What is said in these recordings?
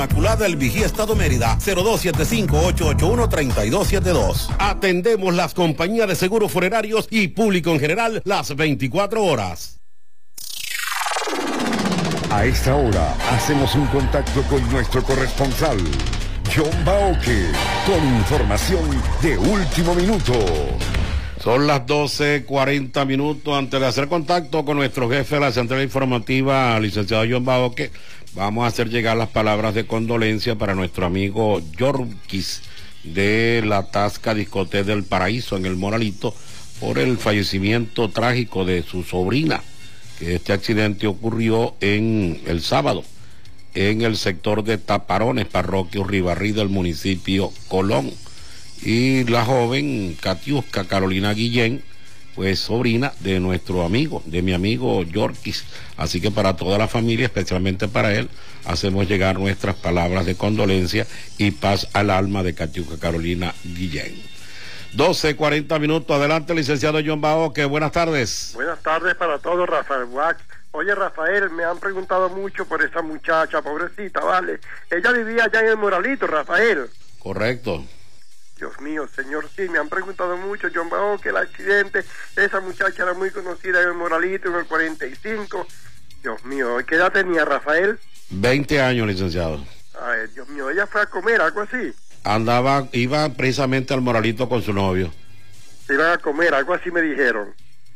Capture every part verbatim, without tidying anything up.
Inmaculada El Vigía, Estado Mérida, cero dos siete cinco, ocho ocho uno, tres dos siete dos. Atendemos las compañías de seguros funerarios y público en general las veinticuatro horas. A esta hora hacemos un contacto con nuestro corresponsal, John Baoque, con información de último minuto. Son las doce cuarenta minutos. Antes de hacer contacto con nuestro jefe de la central informativa, licenciado John Baoque, vamos a hacer llegar las palabras de condolencia para nuestro amigo Yorkis de la Tasca Discoteca del Paraíso en el Moralito por el fallecimiento trágico de su sobrina, que este accidente ocurrió en el sábado en el sector de Taparones, parroquia Urribarri del municipio Colón. Y la joven Catiusca Carolina Guillén, pues sobrina de nuestro amigo, de mi amigo Yorkis. Así que para toda la familia, especialmente para él, hacemos llegar nuestras palabras de condolencia y paz al alma de Catiusca Carolina Guillén. doce cuarenta minutos. Adelante, licenciado John Baoque. Buenas tardes. Buenas tardes para todos, Rafael Wax. Oye, Rafael, me han preguntado mucho por esa muchacha, pobrecita, ¿vale? Ella vivía allá en el Moralito, Rafael. Correcto. Dios mío, señor, sí, me han preguntado mucho, John Baoque, el accidente, esa muchacha era muy conocida en el Moralito, en el cuarenta y cinco. Dios mío, ¿qué edad tenía, Rafael? veinte años, licenciado. Ay, Dios mío, ella fue a comer, algo así. Andaba, iba precisamente al Moralito con su novio. Iban a comer, algo así me dijeron.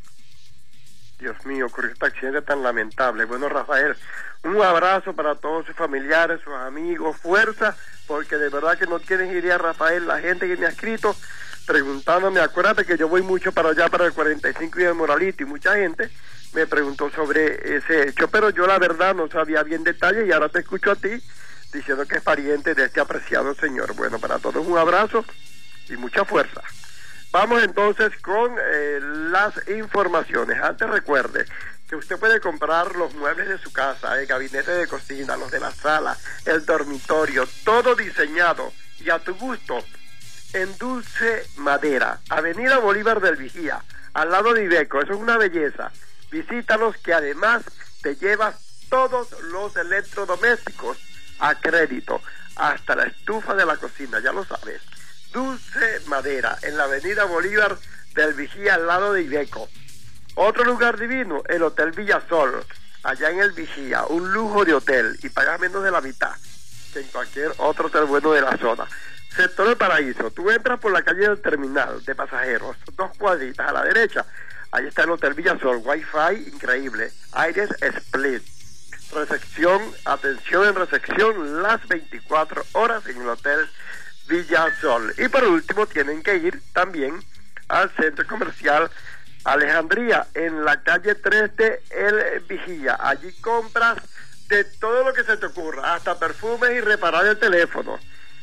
Dios mío, ocurrió este accidente tan lamentable. Bueno, Rafael, un abrazo para todos sus familiares, sus amigos, fuerza, porque de verdad que no tienes idea, Rafael, la gente que me ha escrito preguntándome, acuérdate que yo voy mucho para allá, para el cuarenta y cinco y el Moralito, y mucha gente me preguntó sobre ese hecho, pero yo la verdad no sabía bien detalles y ahora te escucho a ti diciendo que es pariente de este apreciado señor. Bueno, para todos un abrazo y mucha fuerza. Vamos entonces con eh, las informaciones. Antes recuerde que usted puede comprar los muebles de su casa, el gabinete de cocina, los de la sala, el dormitorio, todo diseñado y a tu gusto en Dulce Madera, Avenida Bolívar del Vigía, al lado de Iveco. Eso es una belleza. Visítalos, que además te llevas todos los electrodomésticos a crédito, hasta la estufa de la cocina, ya lo sabes. Dulce Madera, en la Avenida Bolívar del Vigía, al lado de Iveco. Otro lugar divino, el Hotel Villasol, allá en el Vigía, un lujo de hotel, y pagas menos de la mitad que en cualquier otro hotel bueno de la zona. Sector del Paraíso, tú entras por la calle del terminal de pasajeros, dos cuadritas a la derecha, ahí está el Hotel Villasol, Wi-Fi increíble, aires split, recepción, atención en recepción las veinticuatro horas en el Hotel Villasol. Y por último tienen que ir también al centro comercial Alejandría, en la calle tres de El Vigía. Allí compras de todo lo que se te ocurra, hasta perfumes y reparar el teléfono.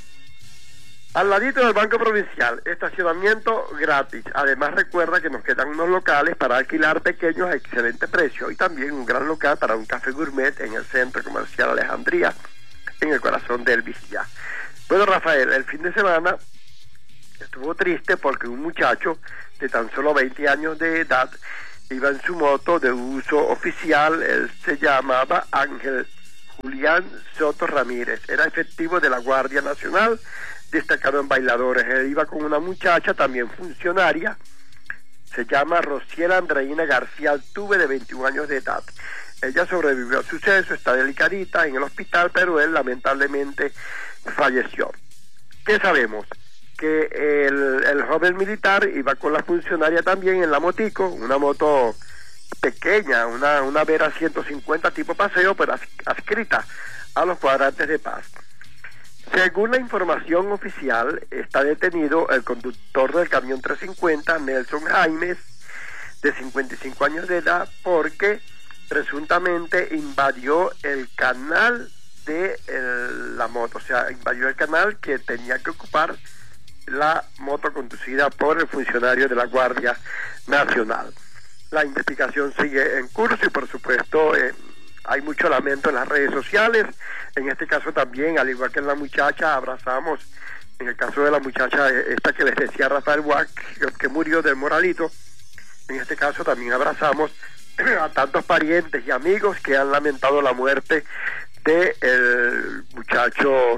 Al ladito del Banco Provincial, estacionamiento gratis. Además recuerda que nos quedan unos locales para alquilar pequeños a excelente precio, y también un gran local para un café gourmet en el centro comercial Alejandría, en el corazón del Vigía. Bueno, Rafael, el fin de semana estuvo triste porque un muchacho de tan solo veinte años de edad iba en su moto de uso oficial. Él se llamaba Ángel Julián Soto Ramírez, era efectivo de la Guardia Nacional, destacado en bailadores. Él iba con una muchacha también funcionaria, se llama Rociela Andreina García Altuve, de veintiún años de edad. Ella sobrevivió al suceso, está delicadita en el hospital, pero él lamentablemente falleció. ¿Qué sabemos? Que el, el joven militar iba con la funcionaria también en la motico, una moto pequeña, una, una Vera ciento cincuenta tipo paseo, pero adscrita a los cuadrantes de paz. Según la información oficial, está detenido el conductor del camión trescientos cincuenta, Nelson Jaimes, de cincuenta y cinco años de edad, porque presuntamente invadió el canal de el, la moto, o sea, invadió el canal que tenía que ocupar la moto conducida por el funcionario de la Guardia Nacional. La investigación sigue en curso y por supuesto eh, hay mucho lamento en las redes sociales. En este caso también, al igual que en la muchacha, abrazamos, en el caso de la muchacha esta que les decía Rafael Wack, que, que murió del Moralito, en este caso también abrazamos a tantos parientes y amigos que han lamentado la muerte de el muchacho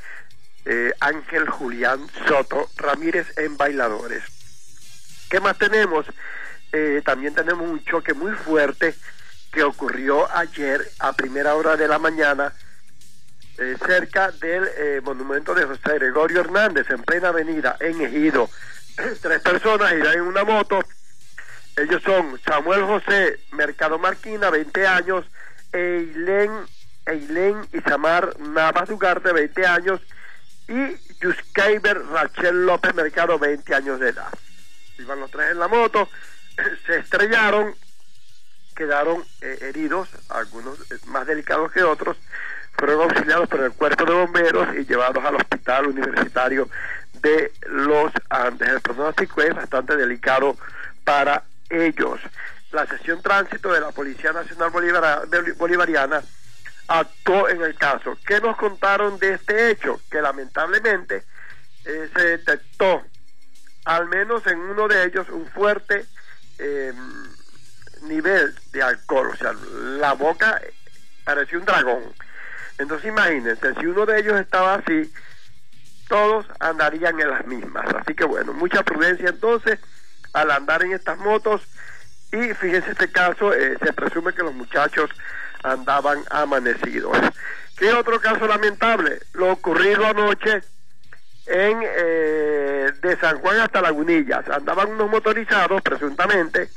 eh, Ángel Julián Soto Ramírez en Bailadores. ¿Qué más tenemos? Eh, también tenemos un choque muy fuerte que ocurrió ayer a primera hora de la mañana eh, cerca del eh, monumento de José Gregorio Hernández en plena avenida en Ejido. Tres personas irán en una moto. Ellos son Samuel José Mercado Marquina, veinte años, Eileen, Eileen Isamar Navas Ugarte, veinte años, y Yuskeiber Rachel López Mercado, veinte años de edad. Iban los tres en la moto, se estrellaron, quedaron eh, heridos, algunos más delicados que otros, fueron auxiliados por el cuerpo de bomberos y llevados al hospital universitario de Los Andes. El pronóstico es bastante delicado para ellos. La sección tránsito de la Policía Nacional Bolivara, Bolivariana actuó en el caso. ¿Qué nos contaron de este hecho? Que lamentablemente eh, se detectó, al menos en uno de ellos, un fuerte eh, nivel de alcohol. O sea, la boca parecía un dragón. Entonces imagínense, si uno de ellos estaba así, todos andarían en las mismas. Así que bueno, mucha prudencia entonces al andar en estas motos. Y fíjense este caso, eh, se presume que los muchachos andaban amanecidos. ¿Qué otro caso lamentable? Lo ocurrido anoche en eh, de San Juan hasta Lagunillas. Andaban unos motorizados, presuntamente,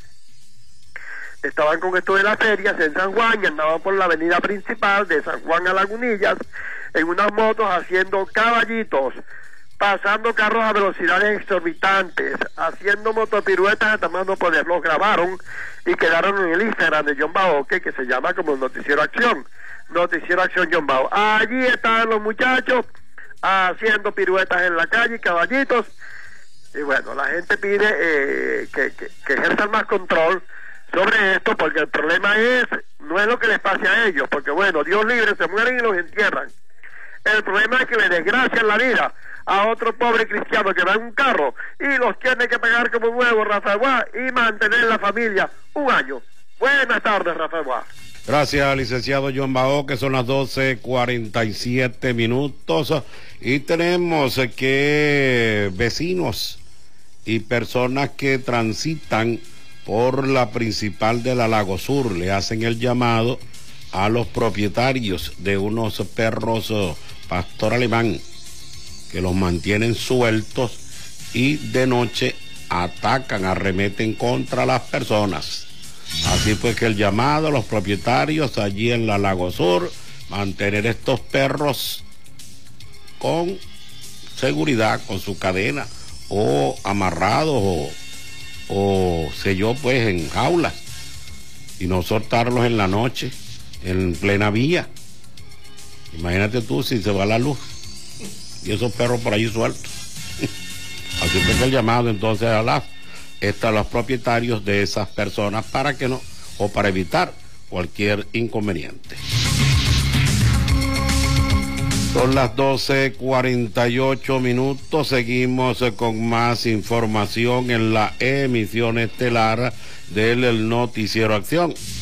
estaban con esto de las ferias en San Juan y andaban por la avenida principal de San Juan a Lagunillas en unas motos haciendo caballitos, pasando carros a velocidades exorbitantes, haciendo motopiruetas hasta más no poder. Los grabaron y quedaron en el Instagram de John Baoque, que se llama como Noticiero Acción, Noticiero Acción John Bao. Allí estaban los muchachos haciendo piruetas en la calle, caballitos, y bueno, la gente pide eh, que, que, que ejerzan más control sobre esto, porque el problema es, no es lo que les pase a ellos, porque bueno, Dios libre, se mueren y los entierran. El problema es que le desgracian la vida a otro pobre cristiano que va en un carro y los tiene que pagar como nuevo, Rafael Guá, y mantener la familia un año. Buenas tardes, Rafael Guá. Gracias, licenciado John Bao, que son las doce cuarenta y siete minutos y tenemos que vecinos y personas que transitan por la principal de la Lago Sur le hacen el llamado a los propietarios de unos perros uh, pastor alemán que los mantienen sueltos y de noche atacan, arremeten contra las personas. Así pues que el llamado a los propietarios allí en la Lago Sur, mantener estos perros con seguridad, con su cadena o amarrados o, o sé yo pues en jaulas y no soltarlos en la noche en plena vía. Imagínate tú si se va la luz y esos perros por ahí sueltos. Así pues que el llamado entonces a las a los propietarios de esas personas para que no, o para evitar cualquier inconveniente. Son las doce cuarenta y ocho minutos, seguimos con más información en la emisión estelar del Noticiero Acción.